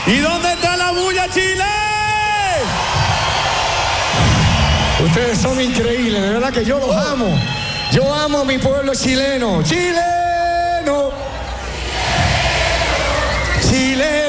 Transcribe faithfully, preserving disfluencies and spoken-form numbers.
¿Y dónde está la bulla, Chile? Ustedes son increíbles, de verdad que yo los amo. Yo amo a mi pueblo chileno. ¡Chileno! ¡Chileno!